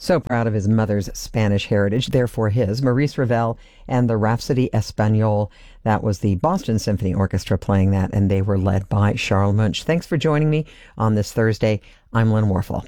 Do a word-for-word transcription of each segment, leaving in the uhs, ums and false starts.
So proud of his mother's Spanish heritage, therefore his. Maurice Ravel and the Rhapsody Espagnole. That was the Boston Symphony Orchestra playing that, and they were led by Charles Munch. Thanks for joining me on this Thursday. I'm Lynn Warfel.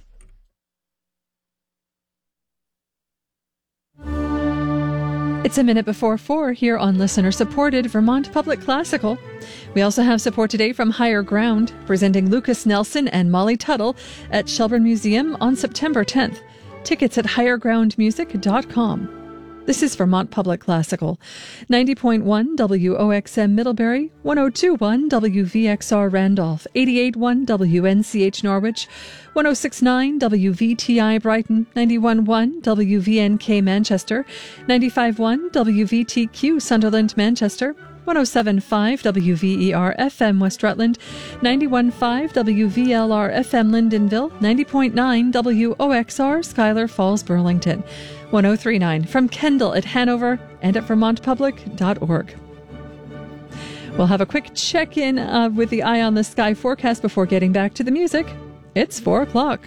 It's a minute before four here on listener-supported Vermont Public Classical. We also have support today from Higher Ground, presenting Lucas Nelson and Molly Tuttle at Shelburne Museum on September tenth. Tickets at higher ground music dot com. This is Vermont Public Classical. ninety point one W O X M Middlebury, one oh two point one W V X R Randolph, eighty-eight point one W N C H Norwich, one oh six point nine W V T I Brighton, ninety-one point one W V N K Manchester, ninety-five point one W V T Q Sunderland Manchester, one oh seven point five W V E R F M West Rutland, ninety-one point five W V L R F M Lyndonville, ninety point nine W O X R Schuyler Falls Burlington, one oh three point nine from Kendall at Hanover and at vermont public dot org. We'll have a quick check-in uh, with the Eye on the Sky forecast before getting back to the music. It's four o'clock.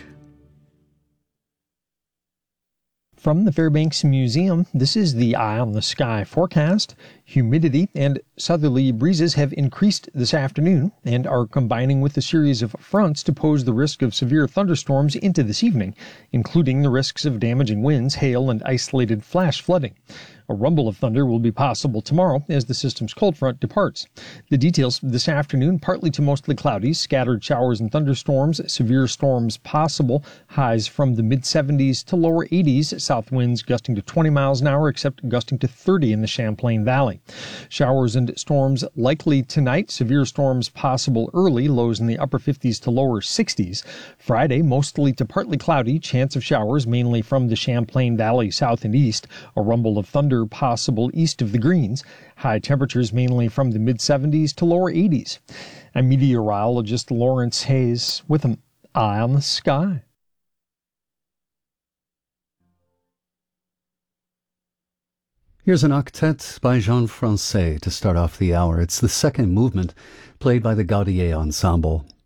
From the Fairbanks Museum, this is the Eye on the Sky forecast. Humidity and southerly breezes have increased this afternoon and are combining with a series of fronts to pose the risk of severe thunderstorms into this evening, including the risks of damaging winds, hail, and isolated flash flooding. A rumble of thunder will be possible tomorrow as the system's cold front departs. The details this afternoon: partly to mostly cloudy, scattered showers and thunderstorms, severe storms possible, highs from the mid seventies to lower eighties, south winds gusting to twenty miles an hour, except gusting to thirty in the Champlain Valley. Showers and storms likely tonight, severe storms possible early, lows in the upper fifties to lower sixties. Friday, mostly to partly cloudy, chance of showers mainly from the Champlain Valley south and east, a rumble of thunder possible east of the Greens. High temperatures mainly from the mid seventies to lower eighties. I'm meteorologist Lawrence Hayes with an Eye on the Sky. Here's an octet by Jean Francais to start off the hour. It's the second movement played by the Gaudier Ensemble.